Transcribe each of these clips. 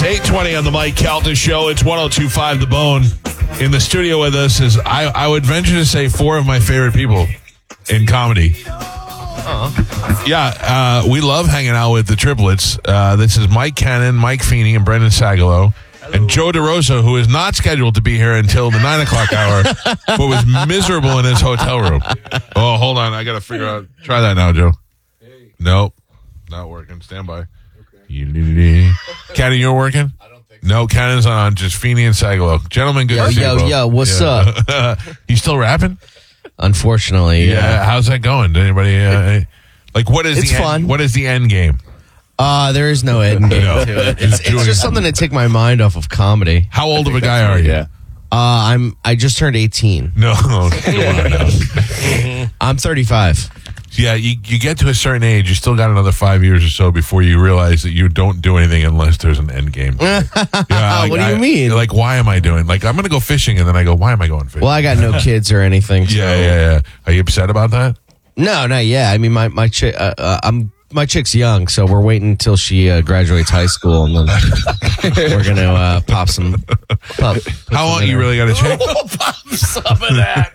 8:20 on the Mike Calta Show. It's 102.5 The Bone. In the studio with us is, I would venture to say, four of my favorite people in comedy. Yeah, we love hanging out with the triplets. This is Mike Cannon, Mike Feeney, and Brendan Sagalow. And Joe DeRosa, who is not scheduled to be here until the 9 o'clock hour, but was miserable in his hotel room. Oh, hold on. I got to figure out. Try that now, Joe. Nope. Not working. Stand by. Okay. Cannon, you're working? I don't think so. No, Cannon's on. Just Feeney and Sagalow. Gentlemen, good to see you both. Yo, what's up? You still rapping? Unfortunately, yeah. How's that going? Did anybody what is it's the fun. What is the end game? There is no end game to it. It's just something to take my mind off of comedy. How old of a guy are you? Yeah. I just turned 18. No, come on now. I'm 35. Yeah, you get to a certain age, you still got another 5 years or so before you realize that you don't do anything unless there's an end game. What do you mean? Like, why am I doing? Like, I'm going to go fishing, and then I go, why am I going fishing? Well, I got no kids or anything. So. Yeah. Are you upset about that? No, not yet. I mean, my chick's young, so we're waiting until she graduates high school, and then we're gonna pop some. How long you really got to check? Pop some of that.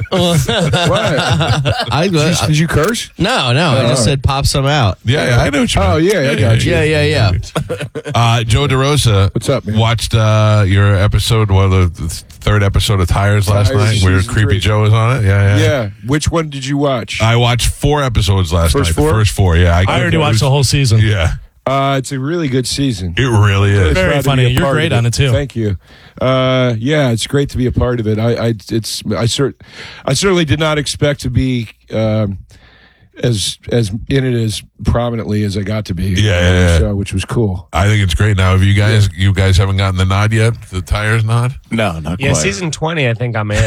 What? Did you curse? No. I just said pop some out. Yeah, I know what you mean. Oh, yeah, I got you. Yeah. Joe DeRosa. What's up, man? Watched your episode, the third episode of Tires last night, where Creepy 3. Joe was on it. Yeah. Which one did you watch? I watched 4 episodes last night. First 4? The first 4, yeah. I already watched the whole season. Yeah. It's a really good season. It really is. Very Proud to funny. be a You're part great of on it, too. Thank you. Yeah, it's great to be a part of it. I certainly did not expect to be as in it as prominently as I got to be. Yeah. So, which was cool. I think it's great now. Have you guys haven't gotten the nod yet? The Tires nod? No, not Yeah, quite. season 20, I think I'm in.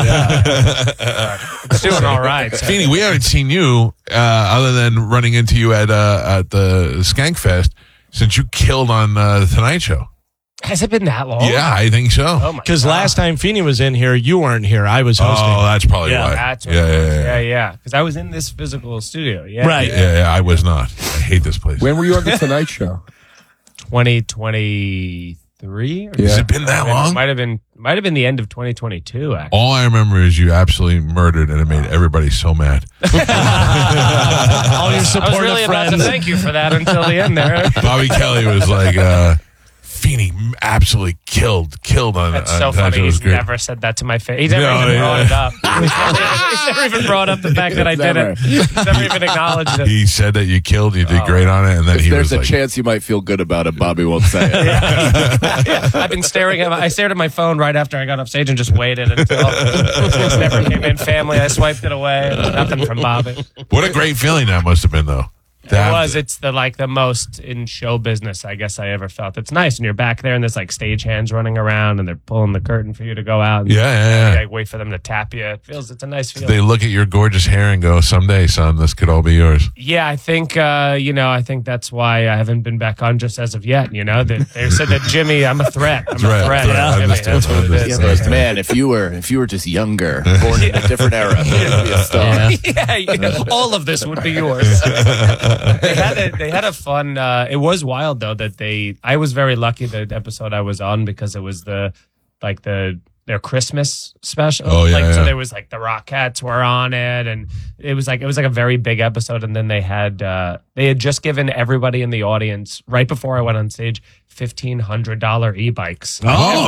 It's doing all right. Feeney, we haven't seen you other than running into you at the Skankfest since you killed on the Tonight Show. Has it been that long? Yeah, I think so. Oh my Because God. last time Feeney was in here, you weren't here. I was hosting. Oh, that's probably Yeah, why. That's what yeah. Because I was in this physical studio. Yeah. Right. Yeah, I was not. I hate this place. When were you on the Tonight Show? 2023? Has it been that long? Might have been the end of 2022, actually. All I remember is you absolutely murdered, and it made everybody so mad. All your I was supportive really about to friends. thank you for that until the end there. Bobby Kelly was like, Feeney absolutely killed on That's on so Tonight Show. funny. It was He's great. never said that to my face. He's never No, even yeah. brought it up. He's never even brought up the fact that I did it. He's never even acknowledged it. He said that you killed, you did great on it, and then If he there's was a like, chance you might feel good about it, Bobby won't say it. Yeah, I've been staring at I stared at my phone right after I got off stage and just waited until it never came in. Family, I swiped it away. Nothing from Bobby. what a great feeling that must have been, though. It was. It's the most in show business I guess I ever felt. It's nice, and you're back there, and there's like stagehands running around, and they're pulling the curtain for you to go out. And Yeah. you wait for them to tap you. It's a nice feeling. They look at your gorgeous hair and go, someday, son, this could all be yours. Yeah, I think I think that's why I haven't been back on just as of yet. They said that Jimmy, I'm a threat. I'm a threat. Threat. Jimmy. Understood. That's what it is. Yeah, man, if you were just younger, born in a different era, you'd be a star. Yeah, all of this would be yours. They had a fun. It was wild though that I was very lucky the episode I was on because it was their Christmas special. Oh, yeah, So yeah. there was the Rockettes were on it, and it was like a very big episode. And then they had just given everybody in the audience right before I went on stage $1,500 e-bikes. Oh,